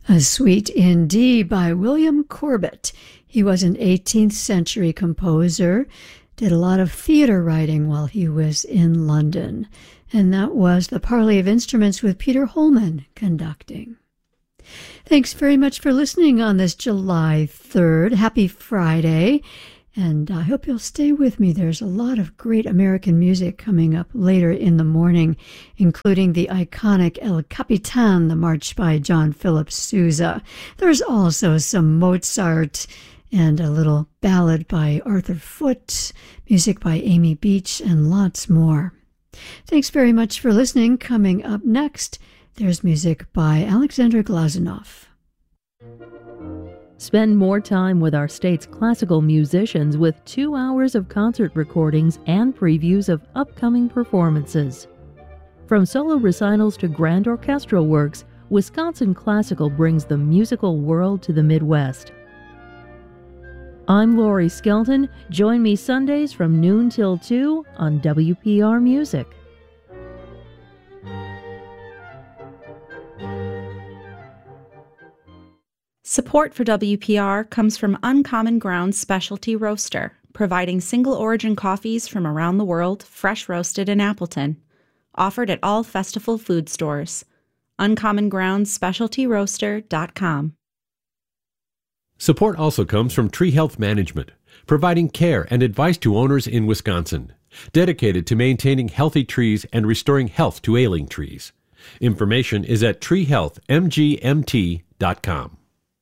A Suite in D by William Corbett. He was an 18th century composer, did a lot of theater writing while he was in London, and that was the Parley of Instruments with Peter Holman conducting. Thanks very much for listening on this July 3rd. Happy Friday. And I hope you'll stay with me. There's a lot of great American music coming up later in the morning, including the iconic El Capitan, the march by John Philip Sousa. There's also some Mozart and a little ballad by Arthur Foote, music by Amy Beach, and lots more. Thanks very much for listening. Coming up next, there's music by Alexander Glazunov. Spend more time with our state's classical musicians with 2 hours of concert recordings and previews of upcoming performances. From solo recitals to grand orchestral works, Wisconsin Classical brings the musical world to the Midwest. I'm Lori Skelton. Join me Sundays from noon till 2 on WPR Music. Support for WPR comes from Uncommon Grounds Specialty Roaster, providing single-origin coffees from around the world, fresh roasted in Appleton. Offered at all Festival food stores. UncommonGroundsSpecialtyRoaster.com. Support also comes from Tree Health Management, providing care and advice to owners in Wisconsin, dedicated to maintaining healthy trees and restoring health to ailing trees. Information is at treehealthmgmt.com.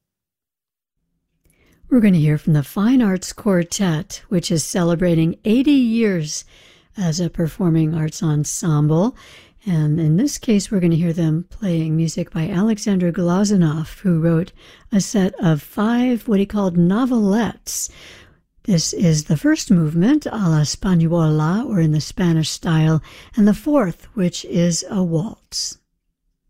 We're going to hear from the Fine Arts Quartet, which is celebrating 80 years as a performing arts ensemble. And in this case, we're going to hear them playing music by Alexander Glazunov, who wrote a set of 5 what he called novelettes. This is the first movement, a la Española, or in the Spanish style, and the fourth, which is a waltz.